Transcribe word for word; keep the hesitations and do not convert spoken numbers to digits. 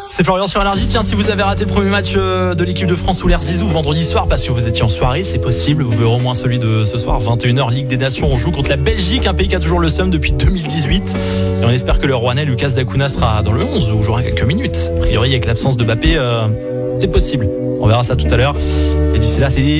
C'est Florian sur Énergie. Tiens, si vous avez raté le premier match de l'équipe de France sous l'air Zizou vendredi soir parce que vous étiez en soirée, c'est possible. Vous verrez au moins celui de ce soir, vingt et une heures, Ligue des Nations. On joue contre la Belgique, un pays qui a toujours le seum depuis deux mille dix-huit. Et on espère que le Rouennais Lucas Dacuna sera dans le onze ou jouera quelques minutes. A priori, avec l'absence de Mbappé, euh, c'est possible. On verra ça tout à l'heure. Et d'ici là, c'est